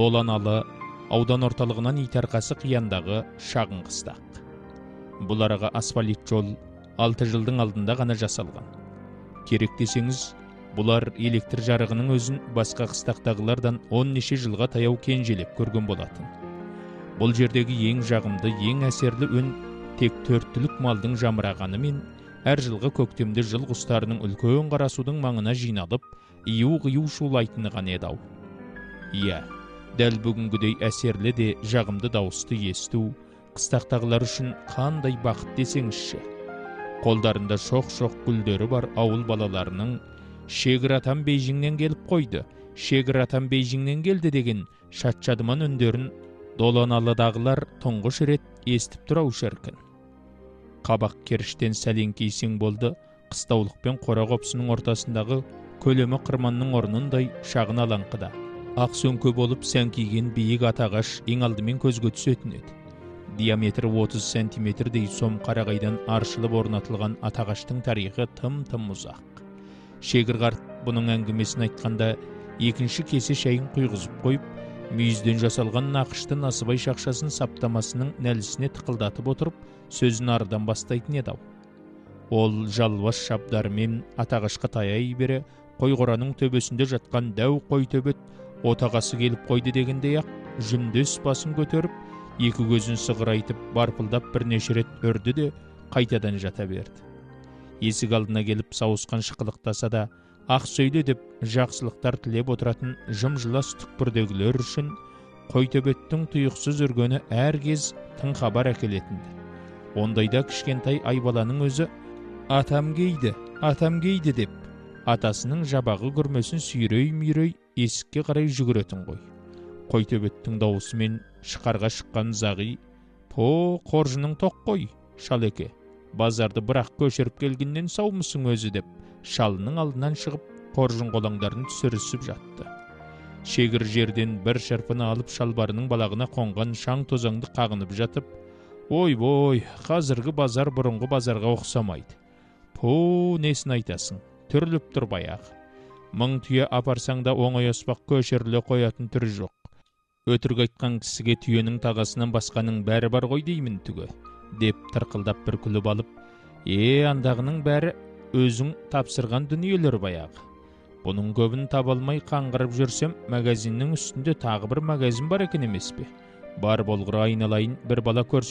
Доланалы аудан орталығынан итарқасы қияндағы шағын қыстақ. Бұл араға асфальт жол 6 жылдың алдында ғана жасалған. Керек десеңіз, бұлар электр жарығының өзін басқа қыстақтағылардан 10 неше жылға таяу кенжелеп көрген болатын. Бұл жердегі ең жағымды, ең әсерлі өн тек 4 түлік малдың жамырағаны мен әр жылғы көктемде жыл құстарының үлкен қарасудың маңына жиналып, ию-қию шулайтыны ғана еді-ау. Иә, дәл бүгінгідей әсерлі де жағымды дауысты есту қыстақтағылар үшін қандай бақыт десеңізші. Қолдарында шоқ-шоқ гүлдері бар ауыл балаларының «Шегір атам Бейжіңнен келіп қойды, Шегір атам Бейжіңнен келді» деген шат-шадыман үндерін Доланалыдағылар тұңғыш рет естіп тұр ау шіркін. Қабақ керіштен сәлен кейсең болды, қыстаулық пен қора қопсының ортасындағы көлемі қырманның орнындай шағын алаңқыда. Ақ сөңке болып сәңкиген биік атағаш ең алдымен көзге түсетін еді. Диаметрі 30 сантиметрдей сом қарағайдан аршылып орнатылған атағаштың тарихы тым-тым ұзақ. Шегір қарт бұның әңгімесін айтқанда екінші кесе шайын құйғызып қойып, мүйізден жасалған нақышты насыбай шақшасын саптамасының нәлісіне тықылдатып отырып, сөзін арыдан бастайтын еді-ау. Ол жалбас шабдарымен атағашқа таяй бере, қой қораның төбесінде жатқан дәу қой төбет отағасы келіп қойды дегендей-ақ, жүндес басын көтеріп, екі көзін сығырайтып, барпылдап бірнеше рет өрді де қайтадан жата берді. Есік алдына келіп сауысқан шықылықтаса да, ақ сөйле деп жақсылықтар тілеп отыратын жым-жылас түкпірдегілер үшін қой төбеттің тұйықсыз үргені әр кез тың хабар әкелетінді. Ондайда кішкентай айбаланың өзі «Атам кейді» деп, атасының жабағы күрмесін сүйрей-мүйрей есікке қарай жүгіретін ғой. Қой төбеттің дауысымен шықарға шыққан зағи «По, қоржының тоқ қой, шалеке, базарды бірақ көшіріп келгеннен саумысың өзі» деп, шалының алдынан шығып, қоржын қолаңдарын түсірісіп жатты. Шегір жерден бір шарпыны алып шалбарының балағына қонған шаң тозаңды қағынып жатып, «Ой-бой, қазіргі базар бұрынғы базарға ұқсамайды. По, несін айтасың, түрліп тұр баяғы. Мың түйе апарсаң да оңай аспақ көшірілі қоятын түрі жоқ. Өтірік айтқан кісіге түйенің тағасынан басқаның бәрі бар ғой деймін түгі», деп тырқылдап бір күліп алып, андағының бәрі өзің тапсырған дүниелер баяғы. Бұның көбін табалмай қаңғырып жүрсем, магазиннің үстінде тағы бір магазин бар екен емес пе? Бар болғыр айналайын, бір бала көрсем